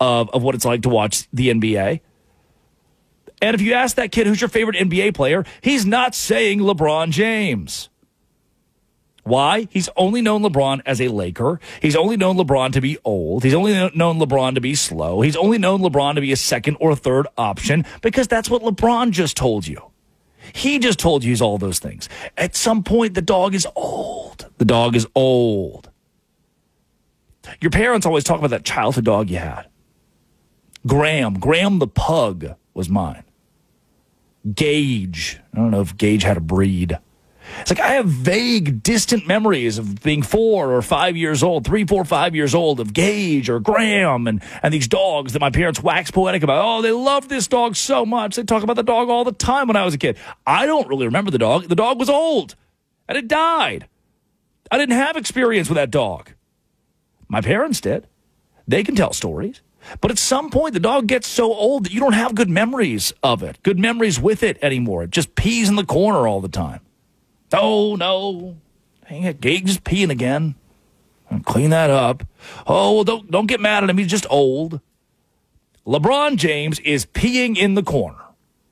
of what it's like to watch the NBA. And if you ask that kid, who's your favorite NBA player, he's not saying LeBron James. Why? He's only known LeBron as a Laker. He's only known LeBron to be old. He's only known LeBron to be slow. He's only known LeBron to be a second or third option because that's what LeBron just told you. He just told you he's all those things. At some point, the dog is old. The dog is old. Your parents always talk about that childhood dog you had. Graham the pug was mine. Gage. I don't know if Gage had a breed. It's like I have vague, distant memories of being 4 or 5 years old, 3, 4, 5 years old, of Gage or Graham and these dogs that my parents wax poetic about. Oh, they love this dog so much. They talk about the dog all the time when I was a kid. I don't really remember the dog. The dog was old, and it died. I didn't have experience with that dog. My parents did. They can tell stories. But at some point, the dog gets so old that you don't have good memories of it, good memories with it anymore. It just pees in the corner all the time. Oh, no. Dang it, Gage is peeing again. Clean that up. Oh, well, don't get mad at him. He's just old. LeBron James is peeing in the corner.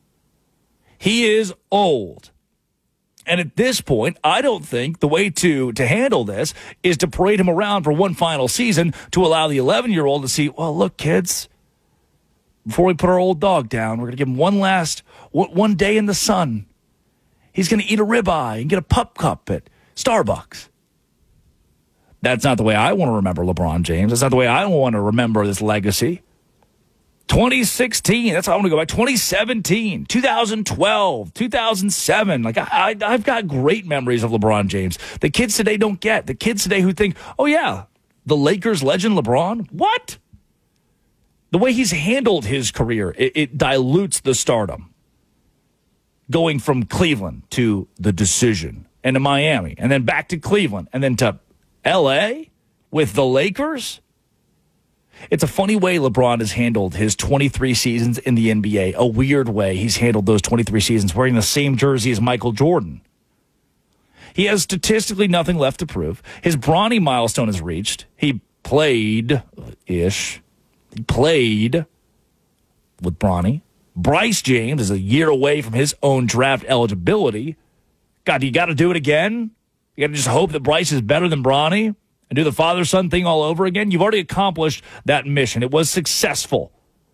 He is old. And at this point, I don't think the way to handle this is to parade him around for one final season to allow the 11-year-old to see, well, look, kids, before we put our old dog down, we're going to give him one day in the sun. He's going to eat a ribeye and get a pup cup at Starbucks. That's not the way I want to remember LeBron James. That's not the way I want to remember this legacy. 2016, that's how I want to go back. 2017, 2012, 2007. Like I've got great memories of LeBron James. The kids today don't get. The kids today who think, oh yeah, the Lakers legend LeBron? What? The way he's handled his career, it dilutes the stardom. Going from Cleveland to the decision and to Miami and then back to Cleveland and then to L.A. with the Lakers. It's a funny way LeBron has handled his 23 seasons in the NBA, a weird way he's handled those 23 seasons wearing the same jersey as Michael Jordan. He has statistically nothing left to prove. His Bronny milestone is reached. He played-ish. He played with Bronny. Bryce James is a year away from his own draft eligibility. God, you got to do it again? You got to just hope that Bryce is better than Bronny and do the father-son thing all over again? You've already accomplished that mission. It was successful.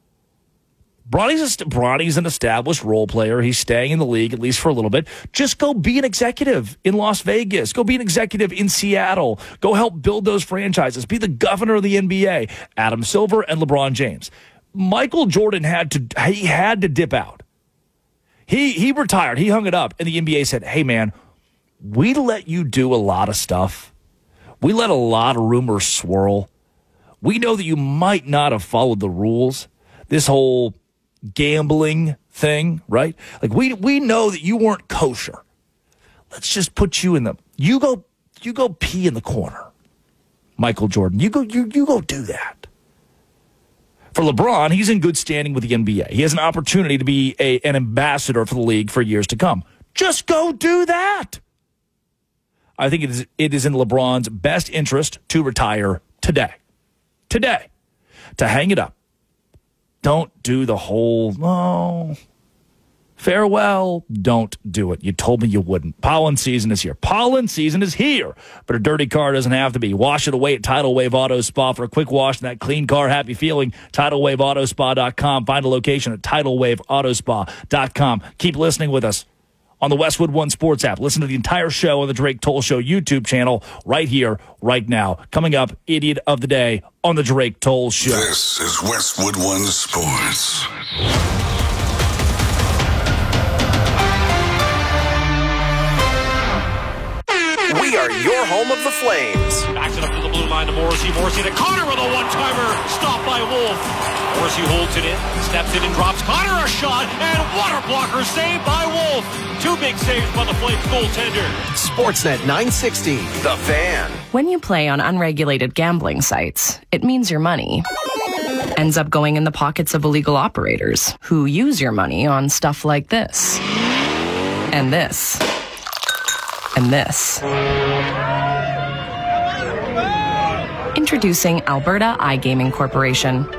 Bronny's an established role player. He's staying in the league, at least for a little bit. Just go be an executive in Las Vegas. Go be an executive in Seattle. Go help build those franchises. Be the governor of the NBA. Adam Silver and LeBron James. Michael Jordan had to dip out. He retired. He hung it up. And the NBA said, hey, man, we let you do a lot of stuff. We let a lot of rumors swirl. We know that you might not have followed the rules. This whole gambling thing, right? Like we know that you weren't kosher. Let's just put you in the you go pee in the corner. Michael Jordan, you go do that. For LeBron, he's in good standing with the NBA. He has an opportunity to be an ambassador for the league for years to come. Just go do that. I think it is in LeBron's best interest to retire today. Today. To hang it up. Don't do the whole, farewell. Don't do it. You told me you wouldn't. Pollen season is here. Pollen season is here. But a dirty car doesn't have to be. Wash it away at Tidal Wave Auto Spa for a quick wash and that clean car happy feeling. TidalWaveAutoSpa.com. Find a location at TidalWaveAutoSpa.com. Keep listening with us on the Westwood One Sports app. Listen to the entire show on the Drake Toll Show YouTube channel right here, right now. Coming up, Idiot of the Day on the Drake Toll Show. This is Westwood One Sports. We are your home of the Flames. Backs it up to the blue line to Morrissey. Morrissey to Connor with a one-timer. Stopped by Wolf. Morrissey holds it in. Steps in and drops Connor a shot. And water blocker saved by Wolf. Two big saves by the Flames goaltender. Sportsnet 960. The Fan. When you play on unregulated gambling sites, it means your money ends up going in the pockets of illegal operators who use your money on stuff like this. And this. And this. Introducing Alberta iGaming Corporation,